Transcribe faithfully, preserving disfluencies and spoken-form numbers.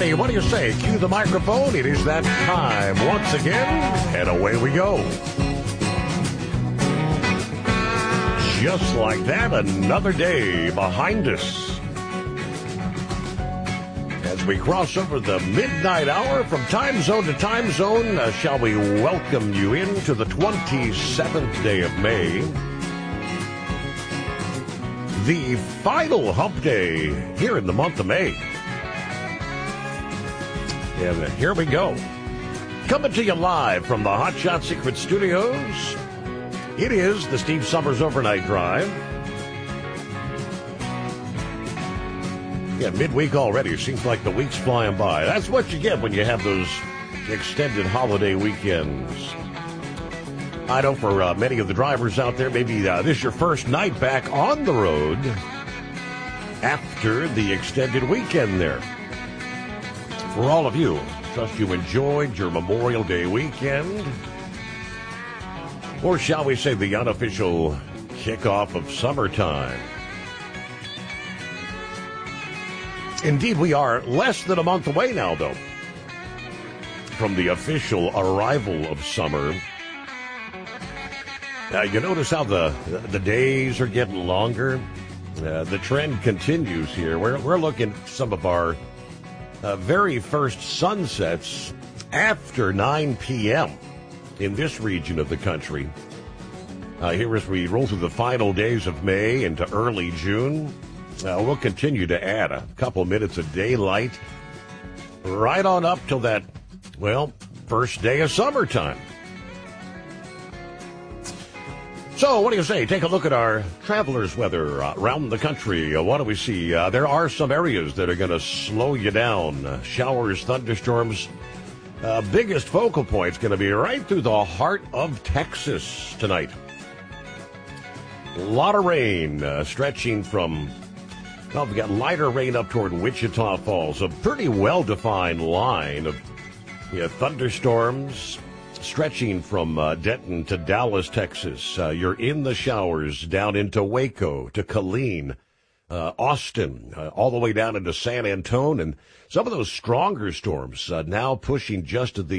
Hey, what do you say? Cue the microphone. It is that time once again, and away we go. Just like that, another day behind us. As we cross over the midnight hour from time zone to time zone, uh, shall we welcome you into the twenty-seventh day of May. The final hump day here in the month of May. And here we go. Coming to you live from the Hot Shot Secret Studios. It is the Steve Summers Overnight Drive. Yeah, midweek already. Seems like the week's flying by. That's what you get when you have those extended holiday weekends. I know for uh, many of the drivers out there, maybe uh, this is your first night back on the road after the extended weekend there. For all of you, trust you enjoyed your Memorial Day weekend. Or shall we say the unofficial kickoff of summertime. Indeed, we are less than a month away now, though, from the official arrival of summer. Now, you notice how the the days are getting longer? Uh, the trend continues here. We're, we're looking at some of our Uh, very first sunsets after nine p.m. in this region of the country. Uh, here as we roll through the final days of May into early June, uh, we'll continue to add a couple minutes of daylight right on up till that, well, first day of summertime. So, what do you say? Take a look at our traveler's weather uh, around the country. Uh, what do we see? Uh, there are some areas that are going to slow you down. Uh, showers, thunderstorms. Uh, biggest focal point's going to be right through the heart of Texas tonight. A lot of rain uh, stretching from, well, we've got lighter rain up toward Wichita Falls. A pretty well-defined line of yeah, thunderstorms stretching from uh, Denton to Dallas, Texas. Uh, you're in the showers down into Waco, to Killeen, uh, Austin, uh, all the way down into San Antonio. And some of those stronger storms uh, now pushing just to the